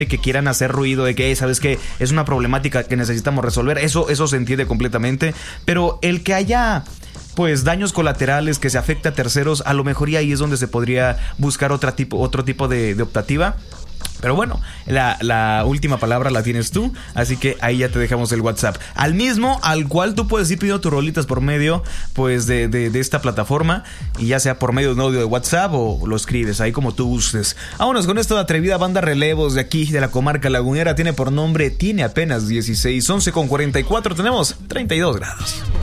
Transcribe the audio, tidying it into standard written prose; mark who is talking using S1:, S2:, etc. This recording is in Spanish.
S1: que quieran hacer ruido, de que, ¿sabes qué? Es una problemática que necesitamos resolver. Eso se entiende completamente. Pero el que haya, pues, daños colaterales, que se afecte a terceros, a lo mejor y ahí es donde se podría buscar otro tipo de optativa. Pero bueno, la última palabra la tienes tú, así que ahí ya te dejamos el WhatsApp. Al cual tú puedes ir pidiendo tus rolitas por medio, pues, de esta plataforma. Y ya sea por medio de un audio de WhatsApp o lo escribes, ahí como tú gustes. Vámonos con esto de atrevida banda Relevos de aquí, de la comarca lagunera. Tiene por nombre, tiene apenas 16, 11 con 44, tenemos 32 grados.